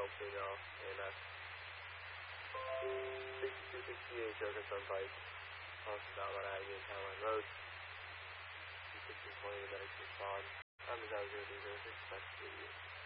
female AMS. 6268 Joker Turnpike, southbound on Aggie Town Line Road. 21620 medics respond. Time is out 0306, back to you.